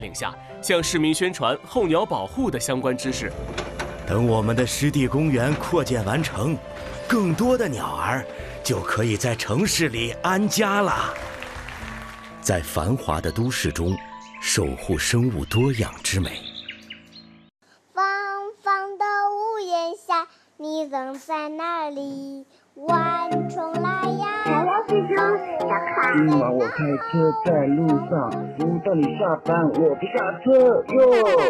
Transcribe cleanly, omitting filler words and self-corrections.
领下，向市民宣传候鸟保护的相关知识。 等我们的湿地公园扩建完成，更多的鸟儿就可以在城市里安家了。在繁华的都市中，守护生物多样之美。 方方的屋檐下，你总在那里？晚虫来呀！ 我要睡觉，今晚我开车在路上，不等你下班，我不下车哟。